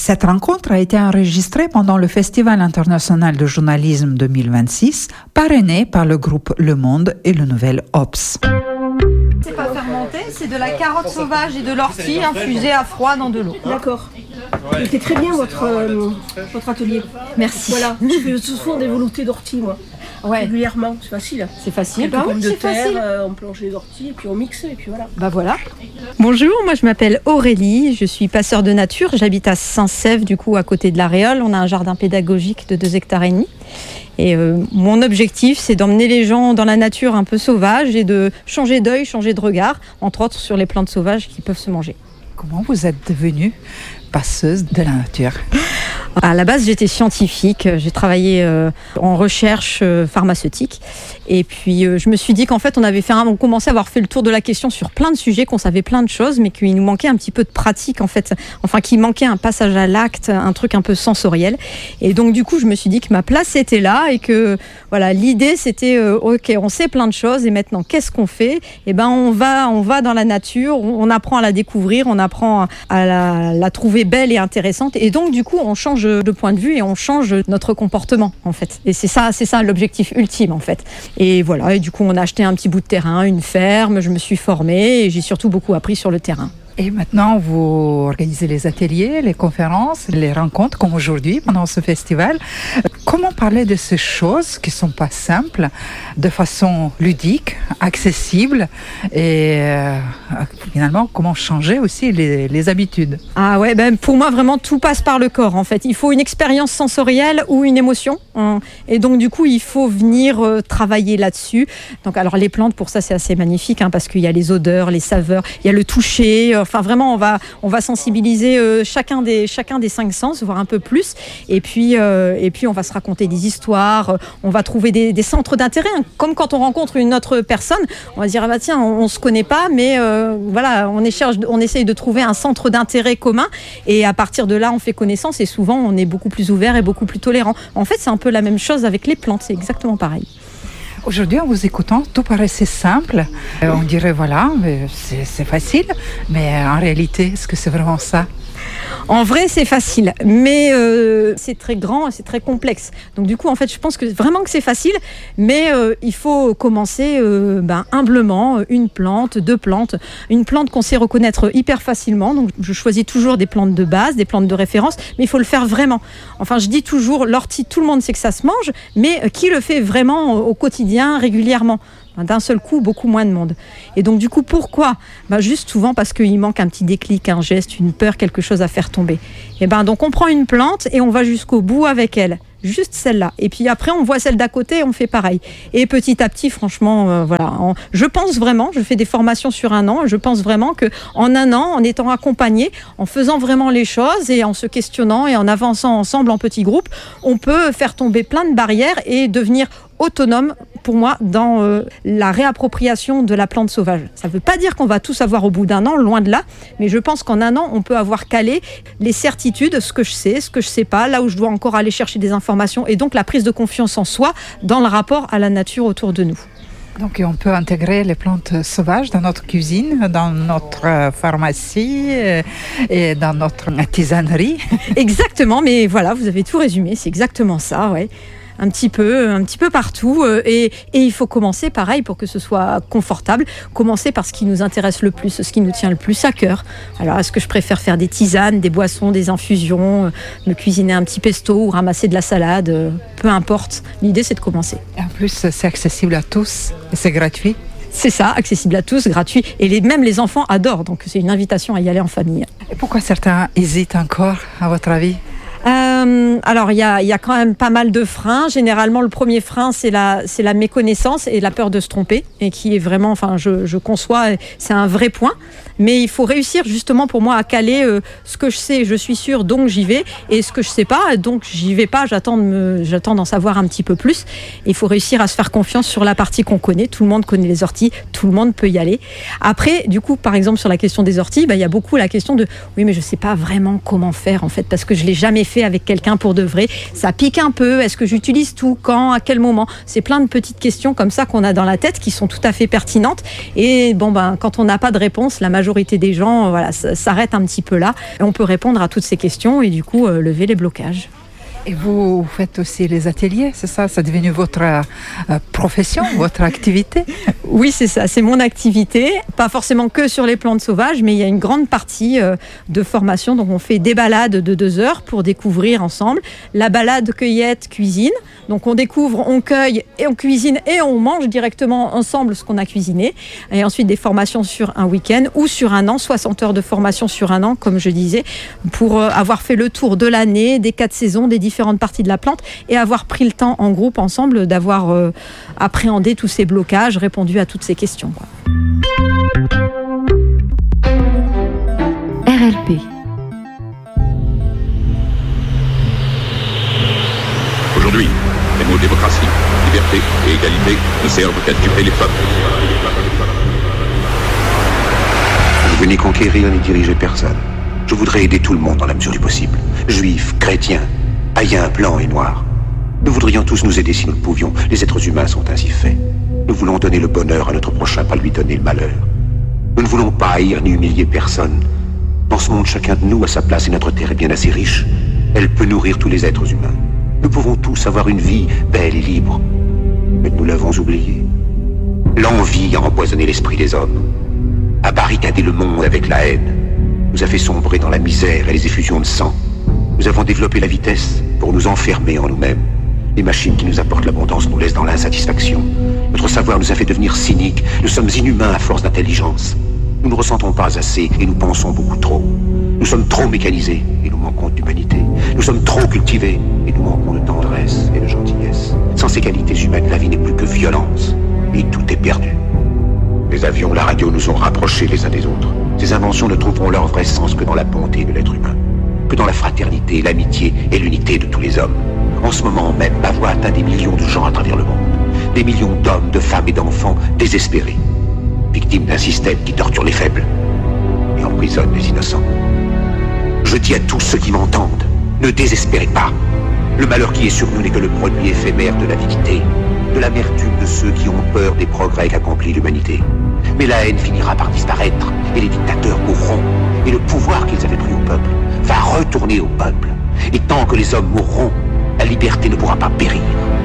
Cette rencontre a été enregistrée pendant le Festival international de journalisme 2026, parrainé par le groupe Le Monde et le Nouvel Obs. C'est pas fermenté, c'est de la carotte sauvage et de l'ortie infusée à froid dans de l'eau. D'accord. C'était très bien votre atelier. Merci. Voilà, je fais souvent des veloutés d'ortie, moi. Ouais. Régulièrement, c'est facile. C'est facile. Quelques pommes de c'est terre, facile. on plonge les orties et puis on mixe et puis voilà. Bah voilà. Bonjour, moi je m'appelle Aurélie, je suis passeur de nature, j'habite à Saint-Sève, du coup à côté de la Réole. On a un jardin pédagogique de 2,5 hectares. Et mon objectif, c'est d'emmener les gens dans la nature un peu sauvage et de changer d'œil, changer de regard, entre autres sur les plantes sauvages qui peuvent se manger. Comment vous êtes devenue passeuse de la nature? À la base, j'étais scientifique, j'ai travaillé en recherche pharmaceutique. Et puis, je me suis dit qu'en fait, on commençait à avoir fait le tour de la question sur plein de sujets, qu'on savait plein de choses, mais qu'il nous manquait un petit peu de pratique, en fait. Enfin, qu'il manquait un passage à l'acte, un truc un peu sensoriel. Et donc, du coup, je me suis dit que ma place était là et que, voilà, l'idée, c'était, OK, on sait plein de choses et maintenant, qu'est-ce qu'on fait? Eh ben, on va dans la nature, on apprend à la découvrir, on apprend à la trouver belle et intéressante. Et donc, du coup, on change de point de vue et on change notre comportement, en fait. Et c'est ça l'objectif ultime, en fait. Et voilà, et du coup, on a acheté un petit bout de terrain, une ferme, je me suis formée et j'ai surtout beaucoup appris sur le terrain. Et maintenant, vous organisez les ateliers, les conférences, les rencontres, comme aujourd'hui, pendant ce festival. Comment parler de ces choses qui ne sont pas simples, de façon ludique, accessible, et finalement, comment changer aussi les habitudes? Ah ouais, pour moi, vraiment, tout passe par le corps, en fait. Il faut une expérience sensorielle ou une émotion. Et donc, du coup, il faut venir travailler là-dessus. Donc, alors, les plantes, pour ça, c'est assez magnifique, parce qu'il y a les odeurs, les saveurs, il y a le toucher. Enfin, vraiment, on va sensibiliser chacun des 5 sens, voire un peu plus. Et puis, on va se raconter des histoires. On va trouver des centres d'intérêt. Comme quand on rencontre une autre personne, on va se dire, ah bah tiens, on se connaît pas, mais voilà, on essaye de trouver un centre d'intérêt commun. Et à partir de là, on fait connaissance. Et souvent, on est beaucoup plus ouvert et beaucoup plus tolérant. En fait, c'est un peu la même chose avec les plantes. C'est exactement pareil. Aujourd'hui, en vous écoutant, tout paraissait simple. On dirait, voilà, c'est facile. Mais en réalité, est-ce que c'est vraiment ça? En vrai, c'est facile, mais c'est très grand, c'est très complexe. Donc du coup, en fait, je pense que vraiment que c'est facile, mais il faut commencer humblement, une plante, 2 plantes. Une plante qu'on sait reconnaître hyper facilement. Donc je choisis toujours des plantes de base, des plantes de référence, mais il faut le faire vraiment. Enfin, je dis toujours, l'ortie, tout le monde sait que ça se mange, mais qui le fait vraiment au quotidien, régulièrement? D'un seul coup, beaucoup moins de monde. Et donc, du coup, pourquoi? Juste souvent parce qu'il manque un petit déclic, un geste, une peur, quelque chose à faire tomber. Et donc, on prend une plante et on va jusqu'au bout avec elle. Juste celle-là. Et puis après, on voit celle d'à côté et on fait pareil. Et petit à petit, franchement, je pense vraiment, je fais des formations sur 1 an, je pense vraiment qu'en 1 an, en étant accompagné, en faisant vraiment les choses et en se questionnant et en avançant ensemble en petits groupes, on peut faire tomber plein de barrières et devenir autonome, pour moi, dans la réappropriation de la plante sauvage. Ça ne veut pas dire qu'on va tout savoir au bout d'1 an, loin de là, mais je pense qu'en 1 an, on peut avoir calé les certitudes, ce que je sais pas, là où je dois encore aller chercher des informations, et donc la prise de confiance en soi dans le rapport à la nature autour de nous. Donc on peut intégrer les plantes sauvages dans notre cuisine, dans notre pharmacie et dans notre artisanerie. Exactement, mais voilà, vous avez tout résumé, c'est exactement ça, ouais. Un petit peu partout, et il faut commencer pareil pour que ce soit confortable, commencer par ce qui nous intéresse le plus, ce qui nous tient le plus à cœur. Alors est-ce que je préfère faire des tisanes, des boissons, des infusions, me cuisiner un petit pesto ou ramasser de la salade, peu importe, l'idée c'est de commencer. Et en plus c'est accessible à tous et c'est gratuit. C'est ça, accessible à tous, gratuit, et même les enfants adorent, donc c'est une invitation à y aller en famille. Et pourquoi certains hésitent encore, à votre avis? Alors il y a quand même pas mal de freins. Généralement, le premier frein, c'est la méconnaissance et la peur de se tromper, et qui est vraiment, enfin, je conçois, c'est un vrai point. Mais il faut réussir justement pour moi à caler ce que je sais, je suis sûre, donc j'y vais, et ce que je sais pas, donc j'y vais pas, j'attends d'en savoir un petit peu plus. Et il faut réussir à se faire confiance sur la partie qu'on connaît. Tout le monde connaît les orties, tout le monde peut y aller. Après, du coup, par exemple, sur la question des orties, il y a beaucoup la question de oui, mais je sais pas vraiment comment faire en fait, parce que je l'ai jamais fait avec quelqu'un pour de vrai? Ça pique un peu. Est-ce que j'utilise tout? Quand? À quel moment? C'est plein de petites questions comme ça qu'on a dans la tête qui sont tout à fait pertinentes. Et quand on n'a pas de réponse, la majorité des gens s'arrêtent un petit peu là. Et on peut répondre à toutes ces questions et du coup lever les blocages. Et vous faites aussi les ateliers, c'est ça? C'est devenu votre profession, votre activité? Oui, c'est ça, c'est mon activité. Pas forcément que sur les plantes sauvages, mais il y a une grande partie de formation. Donc on fait des balades de 2 heures pour découvrir ensemble. La balade cueillette cuisine. Donc on découvre, on cueille et on cuisine et on mange directement ensemble ce qu'on a cuisiné. Et ensuite des formations sur un week-end ou sur un an, 60 heures de formation sur un an, comme je disais, pour avoir fait le tour de l'année, des 4 saisons, des différentes parties de la plante et avoir pris le temps en groupe ensemble d'avoir appréhendé tous ces blocages, répondu à toutes ces questions. RLP. Aujourd'hui, les mots démocratie, liberté et égalité ne servent qu'à duper les femmes. Je venais conquérir ni diriger personne. Je voudrais aider tout le monde dans la mesure du possible. Juifs, chrétiens, païens, blancs et noirs. Nous voudrions tous nous aider si nous le pouvions. Les êtres humains sont ainsi faits. Nous voulons donner le bonheur à notre prochain, pas lui donner le malheur. Nous ne voulons pas haïr ni humilier personne. Dans ce monde, chacun de nous a sa place et notre terre est bien assez riche. Elle peut nourrir tous les êtres humains. Nous pouvons tous avoir une vie belle et libre. Mais nous l'avons oublié. L'envie a empoisonné l'esprit des hommes, a barricadé le monde avec la haine, nous a fait sombrer dans la misère et les effusions de sang. Nous avons développé la vitesse pour nous enfermer en nous-mêmes. Les machines qui nous apportent l'abondance nous laissent dans l'insatisfaction. Notre savoir nous a fait devenir cyniques. Nous sommes inhumains à force d'intelligence. Nous ne ressentons pas assez et nous pensons beaucoup trop. Nous sommes trop mécanisés et nous manquons d'humanité. Nous sommes trop cultivés et nous manquons de tendresse et de gentillesse. Sans ces qualités humaines, la vie n'est plus que violence et tout est perdu. Les avions, la radio nous ont rapprochés les uns des autres. Ces inventions ne trouveront leur vrai sens que dans la bonté de l'être humain, que dans la fraternité, l'amitié et l'unité de tous les hommes. En ce moment même, ma voix atteint des millions de gens à travers le monde. Des millions d'hommes, de femmes et d'enfants désespérés, victimes d'un système qui torture les faibles et emprisonne les innocents. Je dis à tous ceux qui m'entendent, ne désespérez pas. Le malheur qui est sur nous n'est que le produit éphémère de l'avidité, de l'amertume de ceux qui ont peur des progrès qu'accomplit l'humanité. Mais la haine finira par disparaître et les dictateurs mourront. Et le pouvoir qu'ils avaient pris au peuple va retourner au peuple. Et tant que les hommes mourront, la liberté ne pourra pas périr.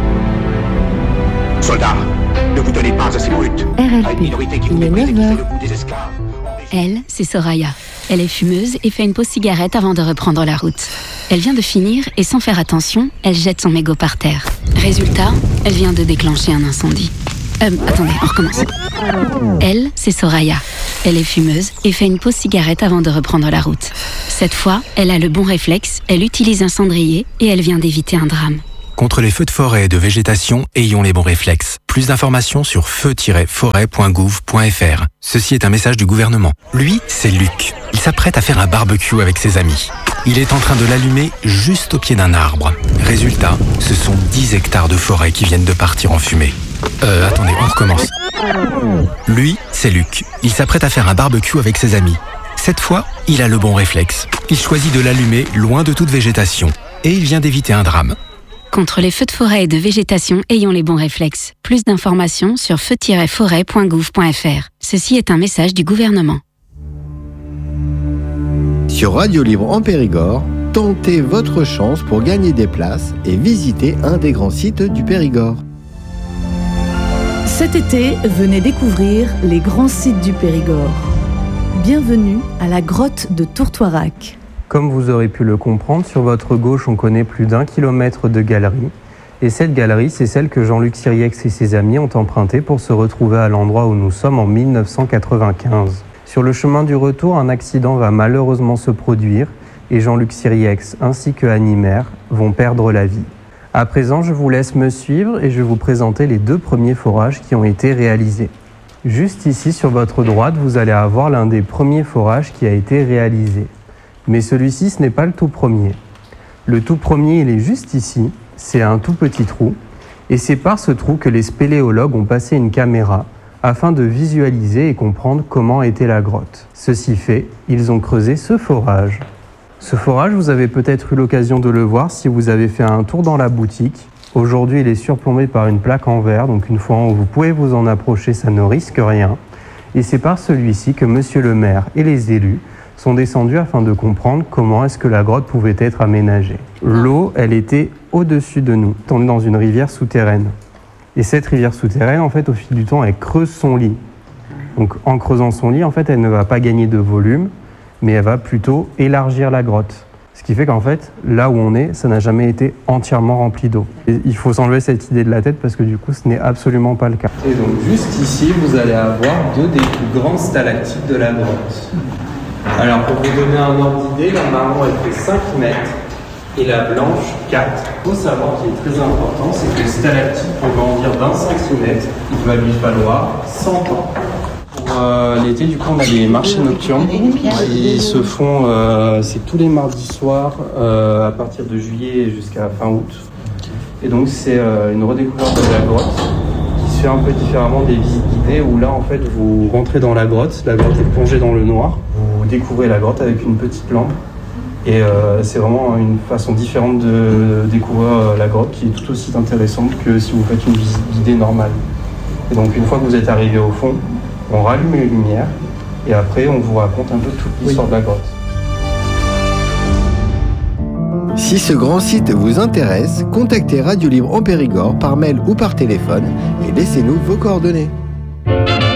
Soldats, ne vous donnez pas à ces brutes, à une minorité qui vous méprise et qui fait le coup des esclaves. Elle, c'est Soraya. Elle est fumeuse et fait une pause cigarette avant de reprendre la route. Elle vient de finir et sans faire attention, elle jette son mégot par terre. Résultat, elle vient de déclencher un incendie. Attendez, on recommence. Elle, c'est Soraya. Elle est fumeuse et fait une pause cigarette avant de reprendre la route. Cette fois, elle a le bon réflexe, elle utilise un cendrier et elle vient d'éviter un drame. Contre les feux de forêt et de végétation, ayons les bons réflexes. Plus d'informations sur feu-forêt.gouv.fr. Ceci est un message du gouvernement. Lui, c'est Luc. Il s'apprête à faire un barbecue avec ses amis. Il est en train de l'allumer juste au pied d'un arbre. Résultat, ce sont 10 hectares de forêt qui viennent de partir en fumée. Attendez, on recommence. Lui, c'est Luc. Il s'apprête à faire un barbecue avec ses amis. Cette fois, il a le bon réflexe. Il choisit de l'allumer loin de toute végétation. Et il vient d'éviter un drame. Contre les feux de forêt et de végétation, ayons les bons réflexes. Plus d'informations sur feu-forêt.gouv.fr. Ceci est un message du gouvernement. Sur Radio Libre en Périgord, tentez votre chance pour gagner des places et visiter un des grands sites du Périgord. Cet été, venez découvrir les grands sites du Périgord. Bienvenue à la grotte de Tourtoirac. Comme vous aurez pu le comprendre, sur votre gauche, on connaît plus d'1 kilomètre de galerie. Et cette galerie, c'est celle que Jean-Luc Siriex et ses amis ont empruntée pour se retrouver à l'endroit où nous sommes en 1995. Sur le chemin du retour, un accident va malheureusement se produire et Jean-Luc Siriex ainsi que Annie Maire vont perdre la vie. À présent, je vous laisse me suivre et je vais vous présenter les 2 premiers forages qui ont été réalisés. Juste ici, sur votre droite, vous allez avoir l'un des premiers forages qui a été réalisé. Mais celui-ci, ce n'est pas le tout premier. Le tout premier, il est juste ici. C'est un tout petit trou. Et c'est par ce trou que les spéléologues ont passé une caméra afin de visualiser et comprendre comment était la grotte. Ceci fait, ils ont creusé ce forage. Ce forage, vous avez peut-être eu l'occasion de le voir si vous avez fait un tour dans la boutique. Aujourd'hui, il est surplombé par une plaque en verre, donc une fois en haut, vous pouvez vous en approcher, ça ne risque rien. Et c'est par celui-ci que monsieur le maire et les élus sont descendus afin de comprendre comment est-ce que la grotte pouvait être aménagée. L'eau, elle était au-dessus de nous. On est dans une rivière souterraine. Et cette rivière souterraine, en fait, au fil du temps, elle creuse son lit. Donc en creusant son lit, en fait, elle ne va pas gagner de volume, mais elle va plutôt élargir la grotte. Ce qui fait qu'en fait, là où on est, ça n'a jamais été entièrement rempli d'eau. Et il faut s'enlever cette idée de la tête parce que du coup, ce n'est absolument pas le cas. Et donc juste ici, vous allez avoir deux des plus grandes stalactites de la grotte. Alors pour vous donner un ordre d'idée, la marron elle fait 5 mètres et la blanche 4. Il faut savoir qu'il est très important, c'est que les stalactites pour grandir d'1 centimètre, il va lui falloir 100 ans. Pour l'été, du coup, on a des marchés nocturnes qui se font, c'est tous les mardis soirs à partir de juillet jusqu'à fin août. Et donc c'est une redécouverte de la grotte qui se fait un peu différemment des visites guidées où là en fait vous rentrez dans la grotte est plongée dans le noir, vous découvrez la grotte avec une petite lampe et c'est vraiment une façon différente de découvrir la grotte qui est tout aussi intéressante que si vous faites une visite guidée normale. Et donc une fois que vous êtes arrivé au fond, on rallume les lumières et après on vous raconte un peu toute l'histoire de la grotte. Si ce grand site vous intéresse, contactez Radio Libre en Périgord par mail ou par téléphone et laissez-nous vos coordonnées.